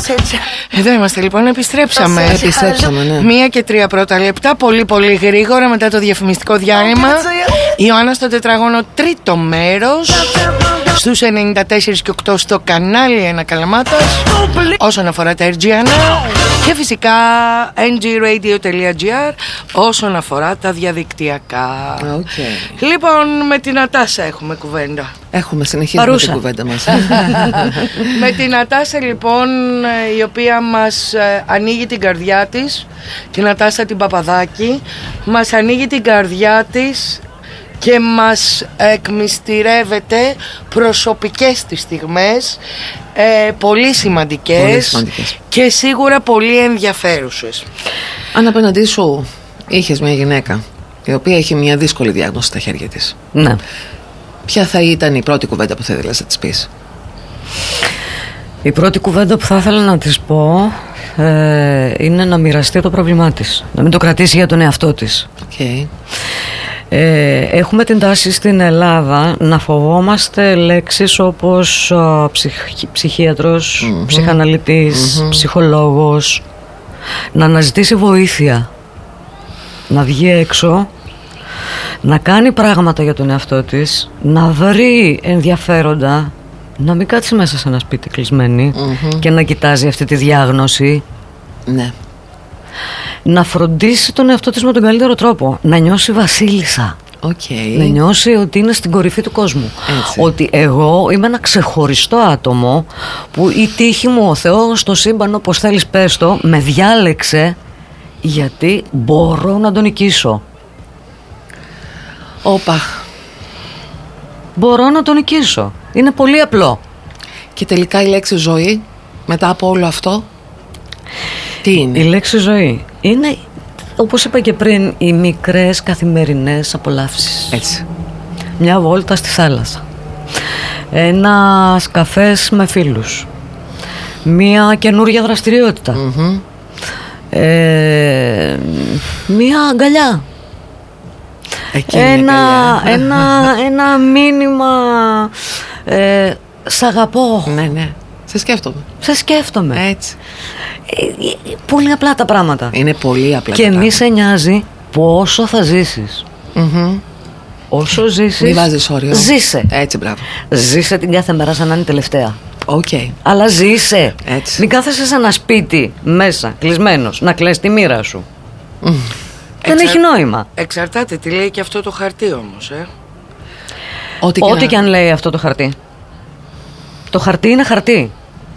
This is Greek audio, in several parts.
Εδώ είμαστε λοιπόν, επιστρέψαμε, ναι. 1:03 πρώτα λεπτά, πολύ πολύ γρήγορα μετά το διαφημιστικό διάλειμμα. Η Ιωάννα στο τετραγώνο, τρίτο μέρος, στους 94,8 στο κανάλι Ένα Καλαμάτας, όσον αφορά τα RGN, και φυσικά ngradio.gr όσον αφορά τα διαδικτυακά. Λοιπόν, με την Νατάσα έχουμε κουβέντα. Συνεχίζουμε την κουβέντα μας. Με την Νατάσα λοιπόν, η οποία μας ανοίγει την καρδιά της, την Νατάσα την Παπαδάκη, μας ανοίγει την καρδιά της και μας εκμυστηρεύεται προσωπικές της στιγμές, πολύ σημαντικές και σίγουρα πολύ ενδιαφέρουσες. Αν απέναντί σου είχες μια γυναίκα η οποία έχει μια δύσκολη διάγνωση στα χέρια της, ναι, ποια θα ήταν η πρώτη κουβέντα που θα ήθελες να της πεις? Η πρώτη κουβέντα που θα ήθελα να της πω είναι να μοιραστεί το πρόβλημά της, να μην το κρατήσει για τον εαυτό της. Έχουμε την τάση στην Ελλάδα να φοβόμαστε λέξεις όπως ψυχίατρος, ψυχαναλυτής, ψυχολόγος, να αναζητήσει βοήθεια, να βγει έξω, να κάνει πράγματα για τον εαυτό της, να βρει ενδιαφέροντα, να μην κάτσει μέσα σε ένα σπίτι κλεισμένη και να κοιτάζει αυτή τη διάγνωση. Ναι. Να φροντίσει τον εαυτό της με τον καλύτερο τρόπο, να νιώσει βασίλισσα. Να νιώσει ότι είναι στην κορυφή του κόσμου. Έτσι. Ότι εγώ είμαι ένα ξεχωριστό άτομο που η τύχη μου, ο Θεός, το σύμπαν, όπως θέλεις πες το, με διάλεξε γιατί μπορώ να τον νικήσω. Μπορώ να τον νικήσω. Είναι πολύ απλό. Και τελικά η λέξη ζωή, μετά από όλο αυτό, τι είναι? Η λέξη ζωή είναι, όπως είπα και πριν, οι μικρές καθημερινές απολαύσεις. Έτσι. Μια βόλτα στη θάλασσα, ένας καφές με φίλους, μια καινούργια δραστηριότητα, μια αγκαλιά, ένα μήνυμα, σ' αγαπώ. Ναι. Σε σκέφτομαι. Έτσι. Πολύ απλά τα πράγματα. Είναι πολύ απλά. Και μη σε νοιάζει πόσο θα ζήσεις. Όσο ζήσεις, μη βάζεις όριο. Ζήσε. Έτσι, μπράβο. Ζήσε την κάθε μέρα σαν να είναι τελευταία. Αλλά ζήσε. Έτσι. Μην κάθεσαι σε ένα σπίτι μέσα, κλεισμένος, να κλαις τη μοίρα σου. Δεν έχει νόημα. Εξαρτάται τι λέει και αυτό το χαρτί όμως, Ό,τι και αν λέει αυτό το χαρτί. Το χαρτί είναι χαρτί.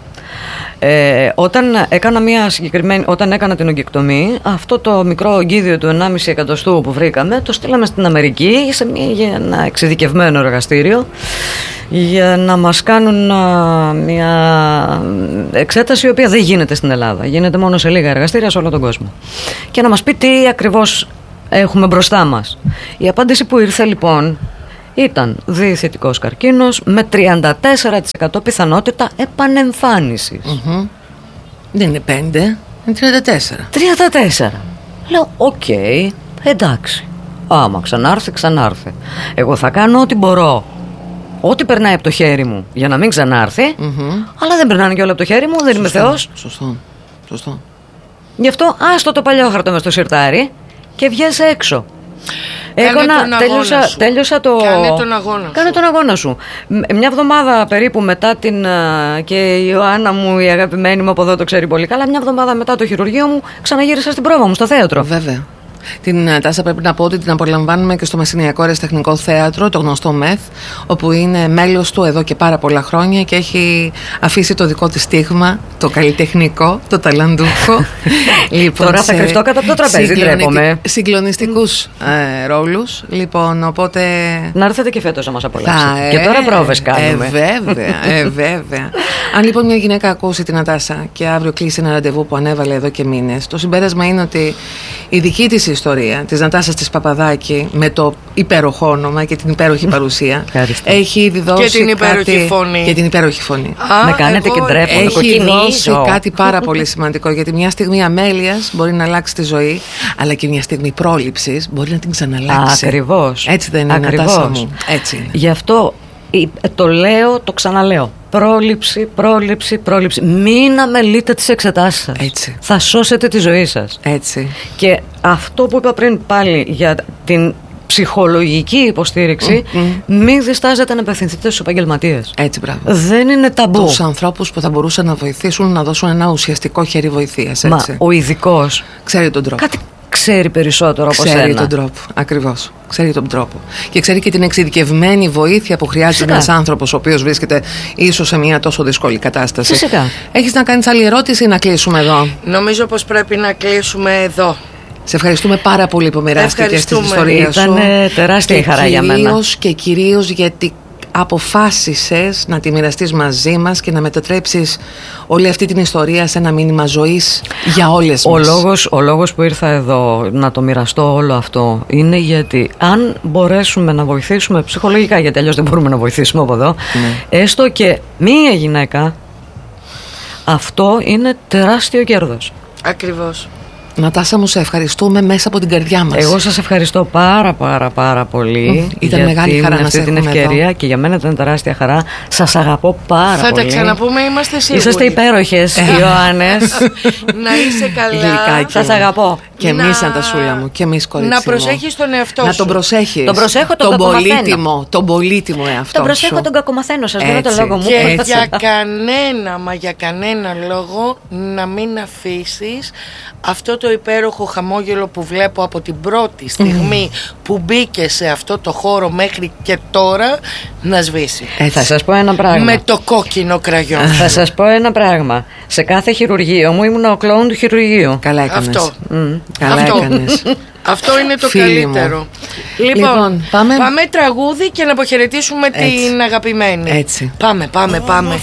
Όταν έκανα την ογκεκτομή, αυτό το μικρό ογκίδιο του 1,5 εκατοστού που βρήκαμε, το στείλαμε στην Αμερική για ένα εξειδικευμένο εργαστήριο, για να μας κάνουν μια εξέταση η οποία δεν γίνεται στην Ελλάδα. Γίνεται μόνο σε λίγα εργαστήρια σε όλο τον κόσμο. Και να μας πει τι ακριβώς έχουμε μπροστά μας. Η απάντηση που ήρθε λοιπόν ήταν διαιτητικός καρκίνος με 34% πιθανότητα επανεμφάνισης. Δεν είναι 5, είναι 34. Λέω εντάξει, άμα ξανάρθει. Εγώ θα κάνω ό,τι μπορώ, ό,τι περνάει από το χέρι μου για να μην ξανάρθει. Αλλά δεν περνάνε και όλα από το χέρι μου, δεν είμαι Θεός. Σωστό. Γι' αυτό άστο το παλιόχαρτο μες στο σιρτάρι και βγες έξω. Τέλειωσα το. Κάνε τον αγώνα σου. Μια εβδομάδα περίπου μετά και η Ιωάννα μου, η αγαπημένη μου από εδώ το ξέρει πολύ καλά, μια εβδομάδα μετά το χειρουργείο μου, ξαναγύρισα στην πρόβα μου στο θέατρο. Βέβαια. Την Τάσα πρέπει να πω ότι την απολαμβάνουμε και στο Μεσσηνιακό Αεραστεχνικό Θέατρο, το γνωστό ΜΕΘ, όπου είναι μέλος του εδώ και πάρα πολλά χρόνια και έχει αφήσει το δικό της στίγμα, το καλλιτεχνικό, το ταλαντούχο. Λοιπόν, τώρα θα κρυφτώ κάτω από το τραπέζι, τρέπομαι. Συγκλονιστικούς ρόλους. Λοιπόν, οπότε. Να έρθετε και φέτος να μας απολαύσετε. Και τώρα πρόβες κάνουμε. Βέβαια. Αν λοιπόν μια γυναίκα ακούσει την Νατάσα και αύριο κλείσει ένα ραντεβού που ανέβαλε εδώ και μήνες, το συμπέρασμα είναι ότι η δική της ιστορία της Νατάσας της Παπαδάκη, με το υπέροχο όνομα και την υπέροχη παρουσία, έχει ήδη δώσει και την υπέροχη φωνή. Με κάνετε και ντρέπω. Έχει δώσει κάτι πάρα πολύ σημαντικό, γιατί μια στιγμή αμέλειας μπορεί να αλλάξει τη ζωή, αλλά και μια στιγμή πρόληψης μπορεί να την ξαναλλάξει. Ακριβώς. Έτσι δεν είναι, Νατάσα μου? Έτσι είναι. Γι' αυτό το λέω, το ξαναλέω. πρόληψη. Μην αμελείτε τις εξετάσεις σας. Έτσι. Θα σώσετε τη ζωή σας. Έτσι. Και αυτό που είπα πριν πάλι για την ψυχολογική υποστήριξη, μην διστάζετε να απευθυνθείτε στους επαγγελματίες. Έτσι, μπράβο. Δεν είναι ταμπού. Τους ανθρώπους που θα μπορούσαν να βοηθήσουν, να δώσουν ένα ουσιαστικό χέρι βοηθείας. Μα ο ειδικός ξέρει τον τρόπο. κάτι ξέρει περισσότερο από ξέρει σένα. τον τρόπο. Ακριβώς. Ξέρει τον τρόπο. Και ξέρει και την εξειδικευμένη βοήθεια που χρειάζεται Φυσικά. ένας άνθρωπος ο οποίος βρίσκεται ίσως σε μια τόσο δύσκολη κατάσταση. Φυσικά. Έχεις να κάνεις άλλη ερώτηση ή να κλείσουμε εδώ? Νομίζω πως πρέπει να κλείσουμε εδώ. Σε ευχαριστούμε πάρα πολύ που μοιράστηκες την ιστορία σου. Ήταν τεράστια η χαρά για μένα. Και κυρίως γιατί αποφάσισες να τη μοιραστείς μαζί μας και να μετατρέψεις όλη αυτή την ιστορία σε ένα μήνυμα ζωής για όλες μας. Ο λόγος που ήρθα εδώ να το μοιραστώ όλο αυτό είναι γιατί αν μπορέσουμε να βοηθήσουμε ψυχολογικά, γιατί αλλιώς δεν μπορούμε να βοηθήσουμε από εδώ, έστω και μία γυναίκα, αυτό είναι τεράστιο κέρδος. Ακριβώς. Νατάσα μου, σε ευχαριστούμε μέσα από την καρδιά μας. Εγώ σας ευχαριστώ πάρα πολύ. Ήταν μεγάλη χαρά να σε την έχουμε ευκαιρία εδώ. Και για μένα ήταν τεράστια χαρά. Σας αγαπώ πάρα πολύ. Θα τα ξαναπούμε, είμαστε σίγουροι. Είσαστε υπέροχες, Ιωάννες. Να είσαι καλά. Γλυκάκι. Σας αγαπώ. Και εμείς, Αντασούλα μου, και εμείς, κορίτσι Να μου. προσέχεις τον εαυτό σου. Να τον προσέχεις. Τον προσέχω, τον κακομαθαίνω. Τον πολύτιμο εαυτό Τον προσέχω, σου. τον κακομαθαίνω. Σας δίνω το Έτσι. λόγο μου. Και για κανένα λόγο να μην αφήσεις αυτό το υπέροχο χαμόγελο που βλέπω από την πρώτη στιγμή που μπήκε σε αυτό το χώρο μέχρι και τώρα να σβήσει. Θα σας πω ένα πράγμα. Με το κόκκινο κραγιόν. Θα σας πω ένα πράγμα. Σε κάθε χειρουργείο μου ήμουν ο κλόουν του χειρουργείου. Καλά έκανες. Αυτό. Καλά Αυτό. έκανες. Αυτό είναι το Φίλοι μου. καλύτερο. Λοιπόν, πάμε τραγούδι και να αποχαιρετήσουμε την αγαπημένη. Έτσι. Πάμε.